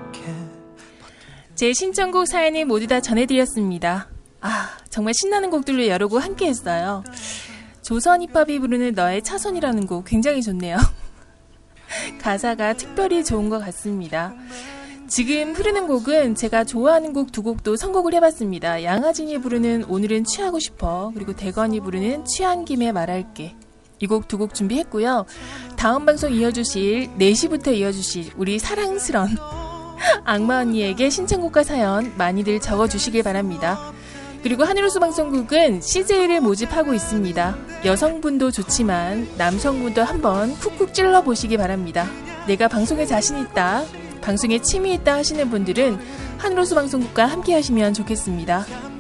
제 신청곡 사연이 모두 다 전해드렸습니다. 정말 신나는 곡들로 여러 곡 함께 했어요. 조선 힙합이 부르는 너의 차선이라는 곡 굉장히 좋네요. 가사가 특별히 좋은 것 같습니다. 지금 흐르는 곡은 제가 좋아하는 곡 두 곡도 선곡을 해봤습니다. 양하진이 부르는 오늘은 취하고 싶어, 그리고 대건이 부르는 취한 김에 말할게. 이 곡 두 곡 준비했고요. 다음 방송 이어주실 4시부터 이어주실 우리 사랑스런 악마 언니에게 신청곡과 사연 많이들 적어주시길 바랍니다. 그리고 하늘호수 방송국은 CJ를 모집하고 있습니다. 여성분도 좋지만 남성분도 한번 쿡쿡 찔러보시기 바랍니다. 내가 방송에 자신 있다, 방송에 취미 있다 하시는 분들은 하늘호수 방송국과 함께 하시면 좋겠습니다.